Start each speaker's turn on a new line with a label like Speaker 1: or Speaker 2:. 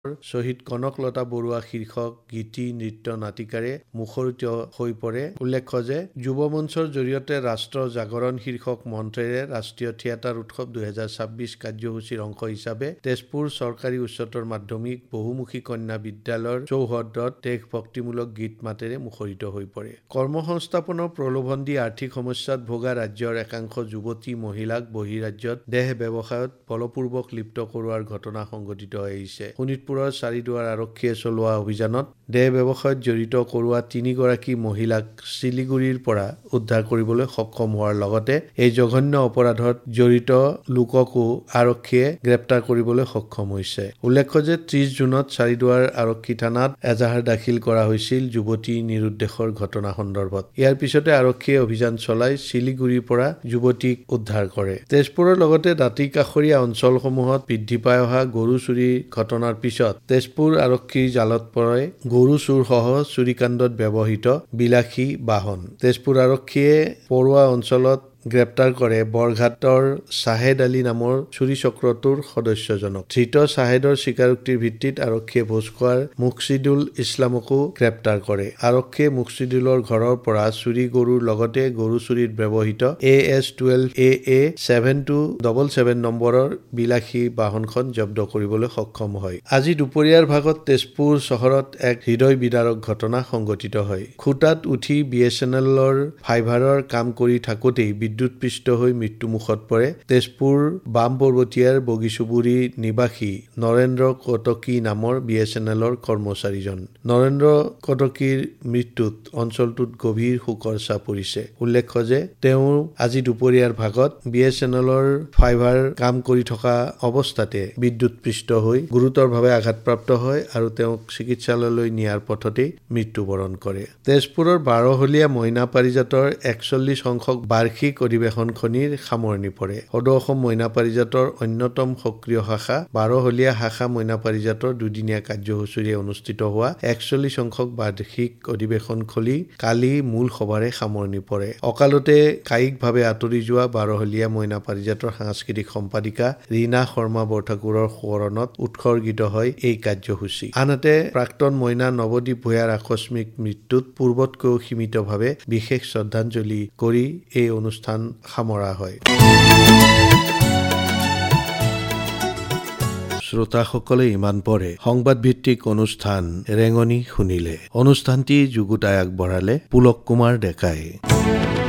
Speaker 1: শ্বহীদ কনকলতা বৰুৱা শীৰ্ষক গীতি নৃত্য নাটিকাৰে মুখৰিত হৈ পৰে। উল্লেখ্য যে যুৱ মঞ্চৰ জৰিয়তে ৰাষ্ট্ৰ জাগৰণ শীৰ্ষক মন্ত্ৰেৰে ৰাষ্ট্ৰীয় থিয়েটাৰ উৎসৱ 2026 কাৰ্যসূচীৰ অংশ হিচাপে তেজপুৰ চৰকাৰী উচ্চতৰ মাধ্যমিক বহুমুখী কন্যা বিদ্যালয়ৰ চৌহদত দেশভক্তিমূলক গীত মাতেৰে মুখৰিত হৈ পৰে। কৰ্মসংস্থাপনৰ প্ৰলোভন দি আৰ্থিক সমস্যাত ভোগা ৰাজ্যৰ একাংশ যুৱতী মহিলাক বহিৰাজ্যত দেহ ব্যৱসায়ত বলপূৰ্বক লিপ্ত কৰোৱাৰ ঘটনা সংঘটিত হৈ আহিছে। শোণিতপুৰৰ চাৰিদুৱাৰ আৰক্ষীয়ে চলোৱা অভিযানত দেহ ব্যৱসায়ত জড়িত কৰোৱা 3 গৰাকী মহিলাক শিলিগুৰিৰ পৰা উদ্ধাৰ কৰিবলৈ সক্ষম হোৱাৰ লগতে এই জঘন্য অপৰাধত জড়িত লোককো আৰক্ষীয়ে গ্ৰেপ্তাৰ কৰিবলৈ সক্ষম হৈছে। উল্লেখ্য যে 30 জুনত চাৰিদুৱাৰ আৰক্ষী থানাত এজাহাৰ দাখিল কৰা হৈছিল যুৱতী নিৰুদ্দেশৰ ঘটনা সন্দৰ্ভত। ইয়াৰ পিছতে আৰক্ষীয়ে অভিযান চলাই শিলিগুৰিৰ পৰা যুৱতীক উদ্ধাৰ কৰে। তেজপুৰৰ লগতে দাঁতি কাষৰীয়া অঞ্চলসমূহত বৃদ্ধি পাই অহা গৰু চুৰিৰ ঘটনাৰ পিছত তেজপুৰ আৰক্ষীৰ জালত পৰে গৰু চুৰ সহ চুৰিকাণ্ডত ব্যৱহৃত বিলাসী বাহন। তেজপুৰ আৰক্ষীয়ে পৰুৱা অঞ্চলত গ্ৰেপ্তাৰ কৰে বৰঘাটৰ শ্বাহেদ আলী নামৰ চুৰি চক্ৰটোৰ সদস্যজনক। ধৃত শ্বাহেদৰ স্বীকাৰোক্তিৰ ভিত্তিত আৰক্ষীয়ে ভোজখোৱাৰ মুকছিদুল ইছলামকো গ্ৰেপ্তাৰ কৰে। আৰক্ষীয়ে মুকছিদুলৰ ঘৰৰ পৰা চুৰি গৰুৰ লগতে গৰু চুৰিত ব্যৱহৃত AS12AA 7277 নম্বৰৰ বিলাসী বাহনখন জব্দ কৰিবলৈ সক্ষম হয়। আজি দুপৰীয়াৰ ভাগত তেজপুৰ চহৰত এক হৃদয় বিদাৰক ঘটনা সংঘটিত হয়। খুটাত উঠি BSNLৰ ফাইবাৰৰ কাম কৰি থাকোতেই বিদ্যুৎপৃষ্ট হৈ মৃত্যুমুখত পৰে তেজপুৰ বাম পৰ্বতীয়াৰ বগীচুবুৰী নিবাসী নৰেন্দ্ৰ কটকী নামৰ BSNLৰ কৰ্মচাৰীজন। নৰেন্দ্ৰ কটকীৰ মৃত্যুত অঞ্চলটোত গভীৰ শোকৰ ছাঁ পৰিছে। উল্লেখ্য যে তেওঁ আজি দুপৰীয়াৰ ভাগত BSNLৰ ফাইবাৰ কাম কৰি থকা অৱস্থাতে বিদ্যুৎপৃষ্ট হৈ গুৰুতৰভাৱে আঘাতপ্ৰাপ্ত হয় আৰু তেওঁক চিকিৎসালয়লৈ নিয়াৰ পথতেই মৃত্যুবৰণ কৰে। তেজপুৰৰ 12হলীয়া মইনা পাৰিজাতৰ 41 সংখ্যক বাৰ্ষিক অধিৱেশনখনিৰ সামৰণি পৰে। সদৌ অসম মইনা পাৰিজাতৰ অন্যতম সক্ৰিয় শাখা 12হলীয়া শাখা মইনা পাৰিজাতৰ দুদিনীয়া কাৰ্যসূচীৰে অনুষ্ঠিত হোৱা 41 সংখ্যক বাৰ্ষিক অধিৱেশনখনি কালি মূল সভাৰে সামৰণি পৰে। অকালতে কায়িকভাৱে আঁতৰি যোৱা 12হলীয়া মইনা পাৰিজাতৰ সাংস্কৃতিক সম্পাদিকা ৰীনা শৰ্মা বৰঠাকুৰৰ সোঁৱৰণত উৎসৰ্গিত হয় এই কাৰ্যসূচী। আনহাতে প্ৰাক্তন মইনা নৱদ্বীপ ভূঞাৰ আকস্মিক মৃত্যুত পূৰ্বতকৈও সীমিতভাৱে বিশেষ শ্ৰদ্ধাঞ্জলি কৰি এই অনুষ্ঠান সামৰা হয়। শ্ৰোতাসকলে ইমান পৰে সংবাদ ভিত্তিক অনুষ্ঠান ৰেঙনি শুনিলে। অনুষ্ঠানটি যুগুতাই আগবঢ়ালে পুলক কুমাৰ ডেকাই।